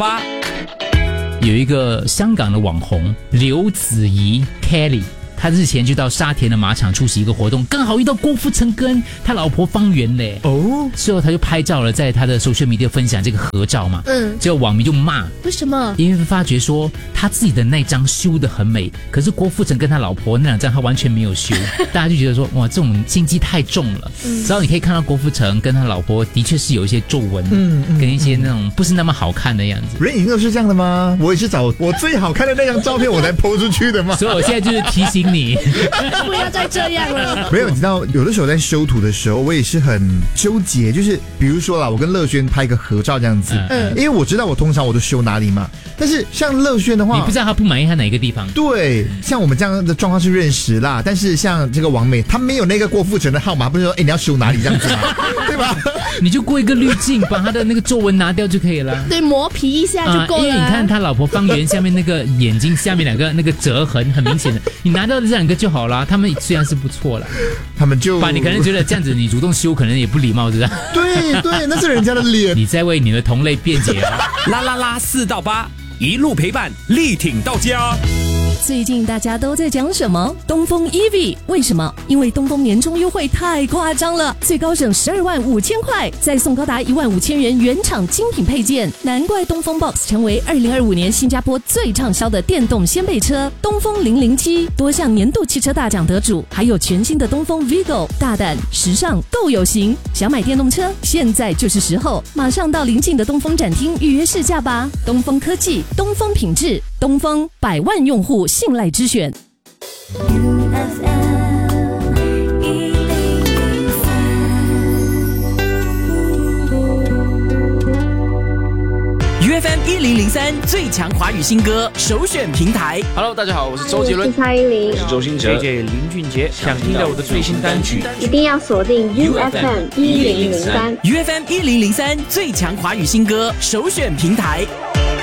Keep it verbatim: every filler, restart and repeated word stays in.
八。 有一个香港的网红刘子怡 Kelly， 他日前就到沙田的马场出席一个活动，刚好遇到郭富城跟他老婆方圆嘞。哦，之后他就拍照了，在他的 social media 分享这个合照嘛。嗯，结果网民就骂， 为什么？ 因为发觉说他自己的那张修得很美，可是郭富城跟他老婆那两张他完全没有修，大家就觉得说哇，这种心机太重了。嗯，之后你可以看到郭富城跟他老婆的确是有一些皱纹，嗯，跟一些那种不是那么好看的样子。 人影都是这样的吗？我也是找我最好看的那张照片我才 po 出去的嘛。 所以我现在就是提醒你。 不要再这样了。 没有，你知道有的时候在修图的时候，我也是很纠结，就是比如说啦，我跟乐轩拍一个合照这样子，嗯，因为我知道我通常我都修哪里嘛，但是像乐轩的话， 你不知道他不满意他哪一个地方。 对，像我们这样的状况是认识啦，但是像这个王美，她没有那个郭富城的号码，不是说哎你要修哪里这样子嘛，对吧？ 你就过一个滤镜，把他的那个皱纹拿掉就可以了。 对，磨皮一下就够了。啊， 因为你看他老婆方圆下面那个眼睛下面两个那个折痕很明显的，你拿掉这两个就好了。他们虽然是不错了， 他们就把你可能觉得这样子你主动修可能也不礼貌，是吧？ 对对，那是人家的脸。 你在为你的同类辩解啊！ 啦啦啦四到八，一路陪伴，力挺到家。 最近大家都在讲什么？东风 E V 为什么？因为东风年终优惠太夸张了，最高省十二万五千块，再送高达一万五千元原厂精品配件，难怪东风 Box 成为二零二五年新加坡最畅销的电动掀背车。东风零零七多项年度汽车大奖得主，还有全新的东风 Vigo， 大胆时尚够有型。想买电动车，现在就是时候，马上到邻近的东风展厅预约试驾吧。东风科技，东风品质，东风百万用户信赖之选。 U F M 一零零三最强华语新歌首选平台。 Hello， 大家好，我是周杰伦， 我是蔡依林， 我是周兴哲 ，J J 林俊杰。想听到我的最新单曲， 一定要锁定 U F M 一零零三 U F M 一零零三最强华语新歌首选平台。